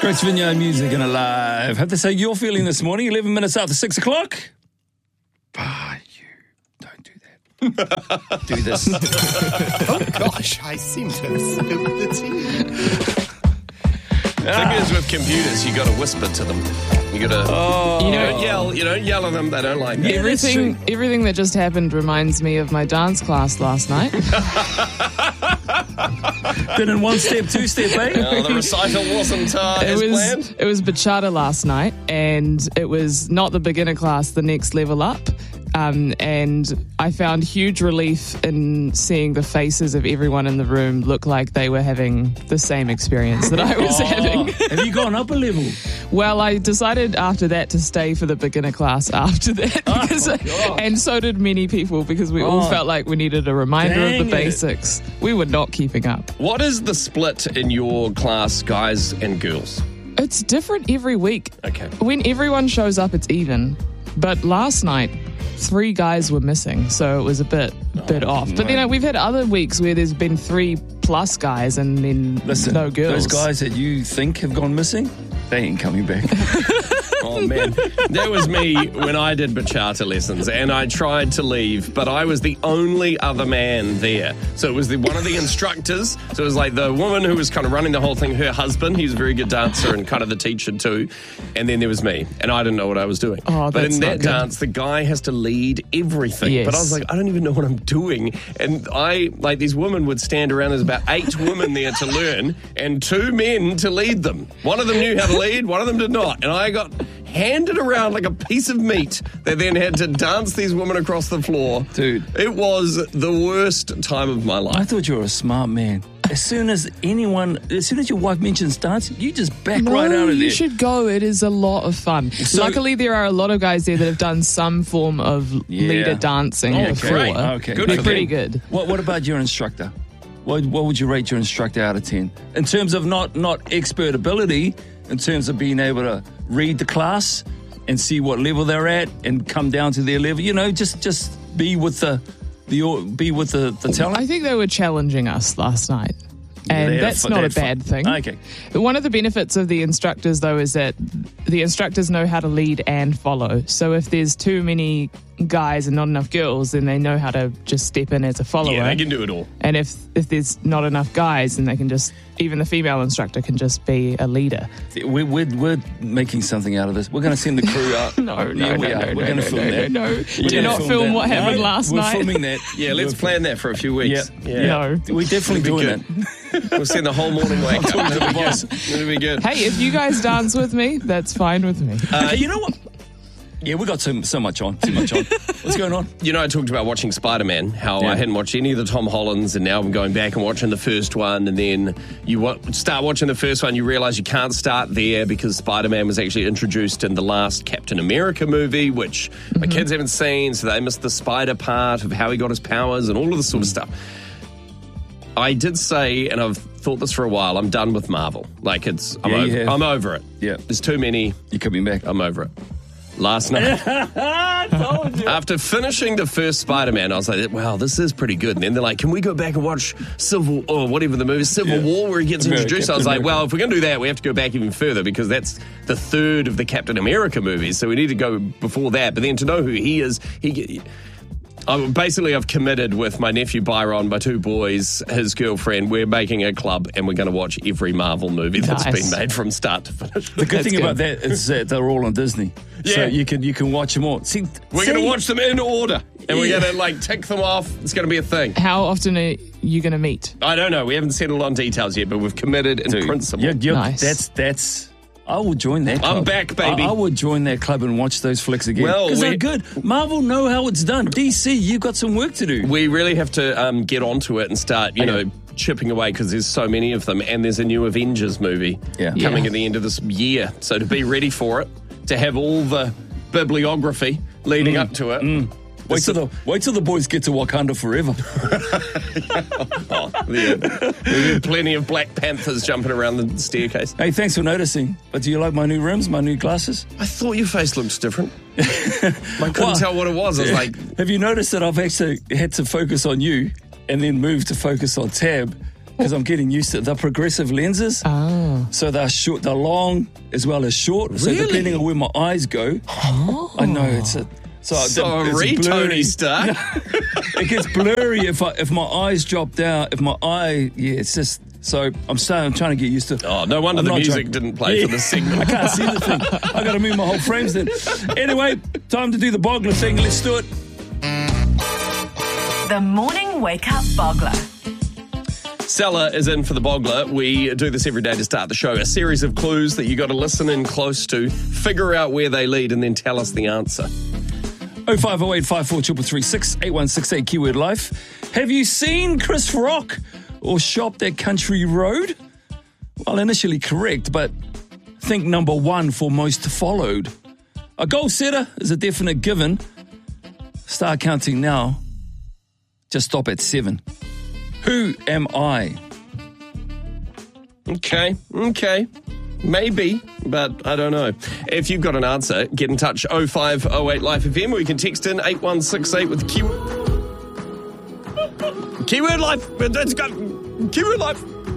Chris Vigneault Music and Alive. Have to say you're feeling this morning, 11 minutes after 6 o'clock. You don't do that. Do this. Oh gosh, I seem to have spilled the tea. The thing is with computers, you got to whisper to them. You got to you don't yell at them. They don't like that. Everything that just happened reminds me of my dance class last night. Didn't one step, two step, eh? No, the recital wasn't as planned. It was bachata last night, and it was not the beginner class, the next level up. And I found huge relief in seeing the faces of everyone in the room look like they were having the same experience that I was having. Have you gone up a level? Well, I decided after that to stay for the beginner class after that. And so did many people, because we all felt like we needed a reminder of the basics. We were not keeping up. What is the split in your class, guys and girls? It's different every week. Okay. When everyone shows up, it's even. But last night, 3 guys were missing, so it was a bit off. But then we've had other weeks where there's been 3+ guys and then no girls. Those guys that you think have gone missing, they ain't coming back. Oh, man. That was me when I did bachata lessons, and I tried to leave, but I was the only other man there. So it was one of the instructors. So it was like the woman who was kind of running the whole thing, her husband. He was a very good dancer and kind of the teacher too. And then there was me, and I didn't know what I was doing. But in that dance, the guy has to lead everything. Yes. But I was like, I don't even know what I'm doing. And these women would stand around. There's about 8 women there to learn and 2 men to lead them. One of them knew how to lead, one of them did not. And I got handed around like a piece of meat. They then had to dance these women across the floor. Dude. It was the worst time of my life. I thought you were a smart man. As soon as your wife mentions dancing, you just back right out of there. You should go. It is a lot of fun. So, luckily, there are a lot of guys there that have done some form of leader dancing before. Great. Okay. Good. They're pretty good. What about your instructor? What would you rate your instructor out of 10? In terms of not expert ability, in terms of being able to read the class and see what level they're at and come down to their level. Just be with the talent. I think they were challenging us last night. And that's not a bad thing. Okay. One of the benefits of the instructors, though, is that the instructors know how to lead and follow. So if there's too many guys and not enough girls, then they know how to just step in as a follower. Yeah, they can do it all. And if there's not enough guys, then they can even the female instructor can just be a leader. We're making something out of this. We're going to send the crew out. No. We're going to film that. No. Do not film what happened last night. We're filming that. Yeah, let's plan that for a few weeks. Yeah. No. We're definitely doing it. We'll send the whole morning wake up. It'll be good. Hey, if you guys dance with me, that's fine with me. You know what? Yeah, we got so much on. Too much on. What's going on? You know, I talked about watching Spider-Man, how I hadn't watched any of the Tom Hollands, and now I'm going back and watching the first one, and then you start watching the first one, you realise you can't start there because Spider-Man was actually introduced in the last Captain America movie, which my kids haven't seen, so they missed the spider part of how he got his powers and all of this sort of stuff. I did say, and I've thought this for a while, I'm done with Marvel. Like, I'm over it. Yeah. There's too many. You're coming back. I'm over it. Last night, after finishing the first Spider-Man, I was like, wow, this is pretty good. And then they're like, can we go back and watch Civil War, where he gets introduced? I was like, well, if we're going to do that, we have to go back even further because that's the third of the Captain America movies. So we need to go before that. But then to know who he is, I've committed with my nephew Byron, my 2 boys, his girlfriend. We're making a club and we're going to watch every Marvel movie that's been made from start to finish. The good thing about that is that they're all on Disney. Yeah. So you can watch them all. We're going to watch them in order and we're going to tick them off. It's going to be a thing. How often are you going to meet? I don't know. We haven't settled on details yet, but we've committed in principle. Nice. That's I will join that club. I'm back, baby. I would join that club and watch those flicks again. Well, because they're good. Marvel know how it's done. DC, you've got some work to do. We really have to get onto it and start, chipping away because there's so many of them. And there's a new Avengers movie coming at the end of this year. So to be ready for it, to have all the bibliography leading up to it. Wait till the boys get to Wakanda forever. There'll be plenty of Black Panthers jumping around the staircase. Hey, thanks for noticing. But do you like my new rims, my new glasses? I thought your face looked different. I couldn't tell what it was. I was like... Have you noticed that I've actually had to focus on you and then move to focus on Tab? because I'm getting used to it. They're progressive lenses. Oh. So they're short, they're long as well as short. So Really? depending on where my eyes go, I know it's a... Sorry, it's Tony blurry. Stark. It gets blurry if my eyes drop down. If my eye, it's just... So I'm trying to get used to... Oh, no wonder I'm the not music drunk. didn't play for the segment. I can't see the thing. I got to move my whole frames then. Anyway, time to do the boggler thing. Let's do it. The Morning Wake Up Boggler. Stella is in for the boggler. We do this every day to start the show. A series of clues that you got to listen in close to, figure out where they lead, and then tell us the answer. 0508 54 336 8168 keyword life. Have you seen Chris Rock or shopped at Country Road? Well, initially correct, but think number one for most followed. A goal setter is a definite given. Start counting now. Just stop at 7. Who am I? Okay. Maybe, but I don't know. If you've got an answer, get in touch. 0508 Life FM, or you can text in 8168 with keyword life. Let's go. Keyword life.